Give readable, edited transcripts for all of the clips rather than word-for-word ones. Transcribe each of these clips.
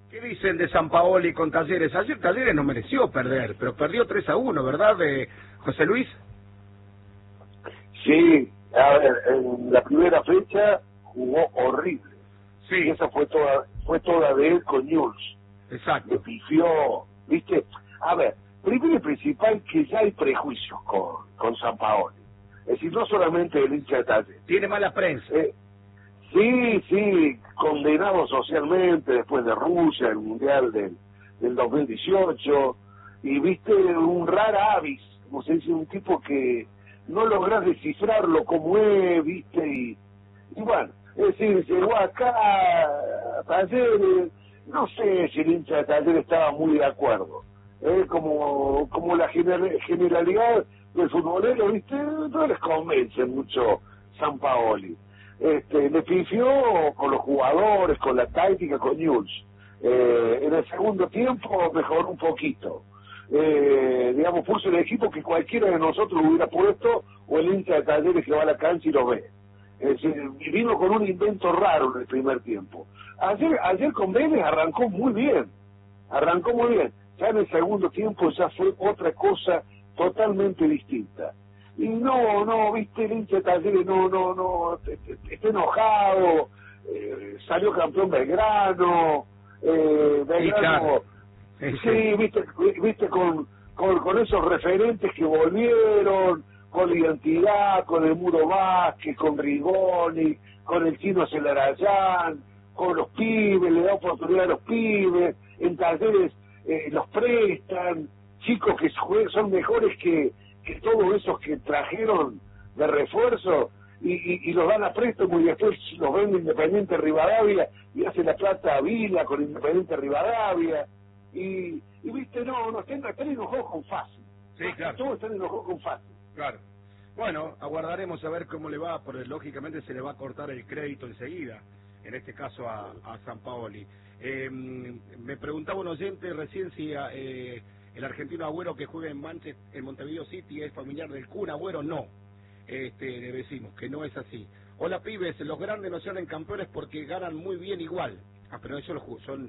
¿Qué dicen de Sampaoli con Talleres? Ayer Talleres no mereció perder, pero perdió 3-1, ¿verdad, José Luis? Sí, a ver, en la primera fecha jugó horrible. Sí. Y esa fue toda de él con Newell's. Exacto. Le pifió, ¿viste? A ver, primero y principal que ya hay prejuicios con Sampaoli. Es decir, no solamente el hincha de Talleres. Tiene mala prensa. Sí, condenado socialmente después de Rusia, el Mundial del 2018, y viste un rara avis, como se dice, un tipo que no lográs descifrarlo como es, viste, y bueno, es decir, llegó acá a Talleres, no sé si el hincha de Talleres estaba muy de acuerdo, como la generalidad del futbolero, viste, no les convence mucho Sampaoli. Le pifió con los jugadores, con la táctica, con Newell's. En el segundo tiempo mejoró un poquito. Digamos, puso el equipo que cualquiera de nosotros hubiera puesto, o el hincha de Talleres que va a la cancha y lo ve. Es decir, vino con un invento raro en el primer tiempo. Ayer con Vélez arrancó muy bien. Ya en el segundo tiempo ya fue otra cosa totalmente distinta. Y no, viste, el hincha de Talleres está enojado, salió campeón Belgrano, Belgrano, sí, viste con esos referentes que volvieron, con la identidad, con el Muro Vázquez, con Rigoni, con el Chino Celarayán, con los pibes, le da oportunidad a los pibes, en Talleres los prestan, chicos que son mejores que todos esos que trajeron de refuerzo y los dan a préstamo y después los vende Independiente Rivadavia y hace la plata a Vila con Independiente Rivadavia y viste, están enojados con fácil. Sí, claro. Todos están enojados con fácil. Claro. Bueno, aguardaremos a ver cómo le va, porque lógicamente se le va a cortar el crédito enseguida, en este caso a Sampaoli. Me preguntaba un oyente recién si el argentino Agüero que juega en Montevideo City es familiar del Kun Agüero. No, le decimos que no es así. Hola pibes, los grandes no salen campeones porque ganan muy bien igual. Pero ellos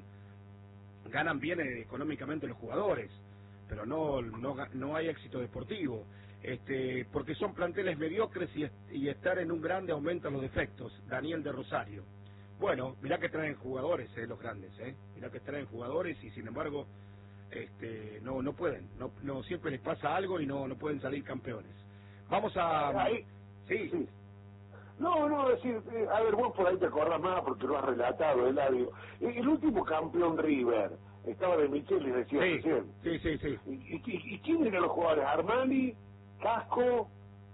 ganan bien económicamente los jugadores, pero no hay éxito deportivo. Porque son planteles mediocres y estar en un grande aumenta los defectos. Daniel de Rosario. Bueno, mirá que traen jugadores, los grandes, mirá que traen jugadores y sin embargo no pueden, no siempre les pasa algo y no pueden salir campeones. Vamos a... Sí. No, decir, a ver, vos por ahí te acordás más porque lo has relatado, Eladio. El último campeón River, estaba de Micheli, decía recién. Sí. ¿Y quién eran los jugadores? Armani, Casco,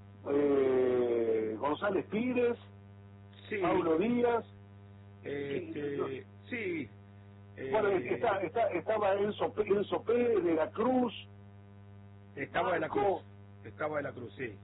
González Pires, Paulo Díaz. Sí. Bueno, estaba Enzo Pérez de la Cruz. Estaba de la Cruz, sí.